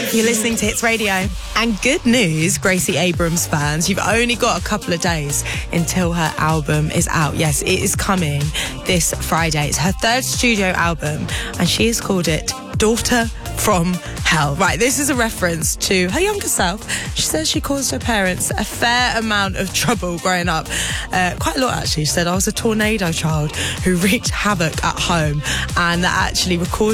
You're listening to Hits Radio. And good news, Gracie Abrams fans, you've only got a couple of days until her album is out. Yes, it is coming this Friday. It's her third studio album, and she has called it Daughter from Hell. Right, this is a reference to her younger self. She says she caused her parents a fair amount of trouble growing up. Quite a lot, actually. She said, I was a tornado child who wreaked havoc at home, and that actually recorded